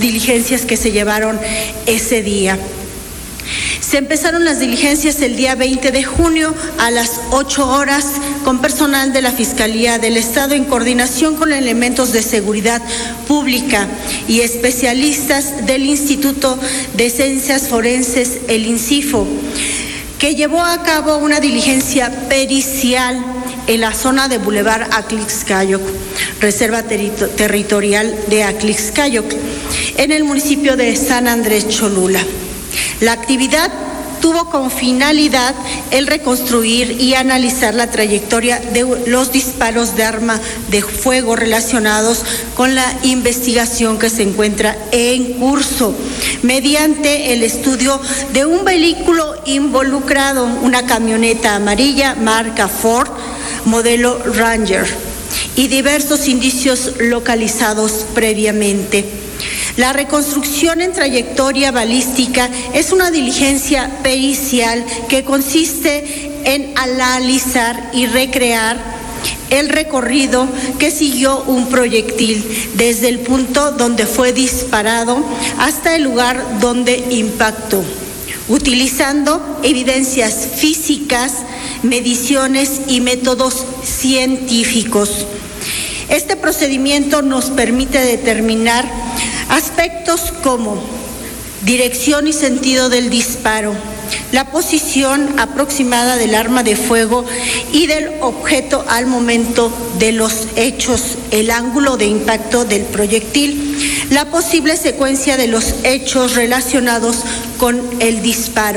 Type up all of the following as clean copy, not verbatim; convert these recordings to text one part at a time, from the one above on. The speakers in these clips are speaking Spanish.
diligencias que se llevaron ese día. Se empezaron las diligencias el día 20 de junio a las 8 horas con personal de la Fiscalía del Estado en coordinación con elementos de seguridad pública y especialistas del Instituto de Ciencias Forenses, el INCIFO, que llevó a cabo una diligencia pericial en la zona de Boulevard Atlixcayoc, Reserva Territorial de Atlixcayoc, en el municipio de San Andrés Cholula. La actividad tuvo como finalidad el reconstruir y analizar la trayectoria de los disparos de arma de fuego relacionados con la investigación que se encuentra en curso, mediante el estudio de un vehículo involucrado, una camioneta amarilla marca Ford, modelo Ranger, y diversos indicios localizados previamente. La reconstrucción en trayectoria balística es una diligencia pericial que consiste en analizar y recrear el recorrido que siguió un proyectil desde el punto donde fue disparado hasta el lugar donde impactó, utilizando evidencias físicas, mediciones y métodos científicos. Este procedimiento nos permite determinar aspectos como dirección y sentido del disparo, la posición aproximada del arma de fuego y del objeto al momento de los hechos, el ángulo de impacto del proyectil, la posible secuencia de los hechos relacionados con el disparo.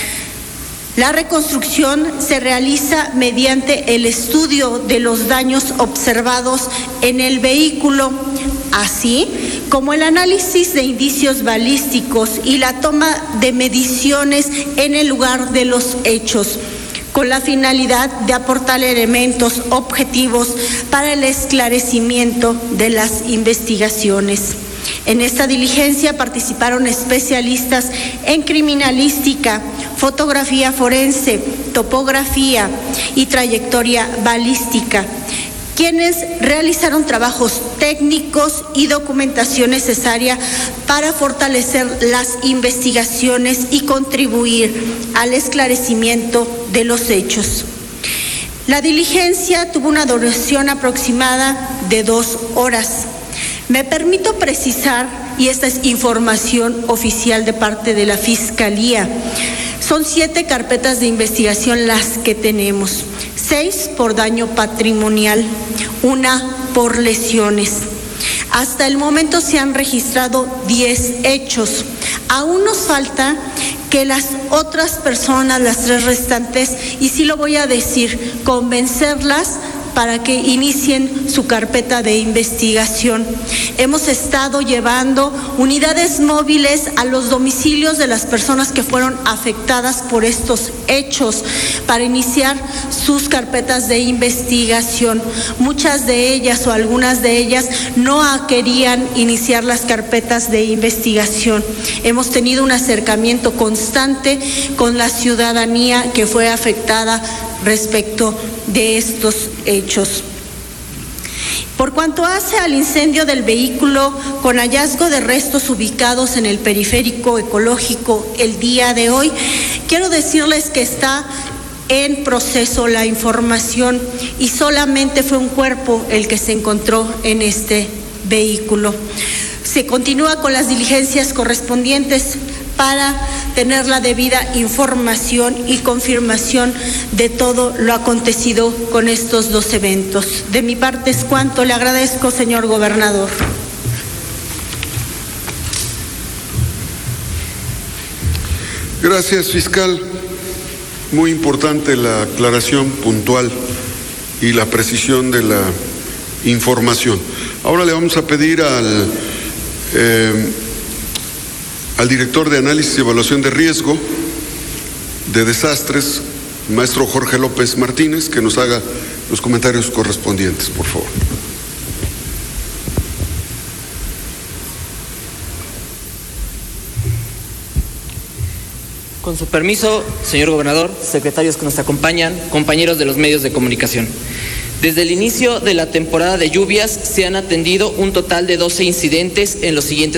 La reconstrucción se realiza mediante el estudio de los daños observados en el vehículo, así como el análisis de indicios balísticos y la toma de mediciones en el lugar de los hechos, con la finalidad de aportar elementos objetivos para el esclarecimiento de las investigaciones. En esta diligencia participaron especialistas en criminalística, fotografía forense, topografía y trayectoria balística, quienes realizaron trabajos técnicos y documentación necesaria para fortalecer las investigaciones y contribuir al esclarecimiento de los hechos. La diligencia tuvo una duración aproximada de 2 horas. Me permito precisar, y esta es información oficial de parte de la Fiscalía, son 7 carpetas de investigación las que tenemos, 6 por daño patrimonial, 1 por lesiones. Hasta el momento se han registrado 10 hechos. Aún nos falta que las otras personas, las 3 restantes, y sí lo voy a decir, convencerlas para que inicien su carpeta de investigación. Hemos estado llevando unidades móviles a los domicilios de las personas que fueron afectadas por estos hechos para iniciar sus carpetas de investigación. Muchas de ellas o algunas de ellas no querían iniciar las carpetas de investigación. Hemos tenido un acercamiento constante con la ciudadanía que fue afectada respecto de estos hechos. Por cuanto hace al incendio del vehículo con hallazgo de restos ubicados en el periférico ecológico el día de hoy, quiero decirles que está en proceso la información y solamente fue un cuerpo el que se encontró en este vehículo. Se continúa con las diligencias correspondientes para tener la debida información y confirmación de todo lo acontecido con estos 2 eventos. De mi parte es cuanto. Le agradezco, señor gobernador. Gracias, fiscal. Muy importante la aclaración puntual y la precisión de la información. Ahora le vamos a pedir al director de análisis y evaluación de riesgo de desastres, maestro Jorge López Martínez, que nos haga los comentarios correspondientes, por favor. Con su permiso, señor gobernador, secretarios que nos acompañan, compañeros de los medios de comunicación. Desde el inicio de la temporada de lluvias se han atendido un total de 12 incidentes en los siguientes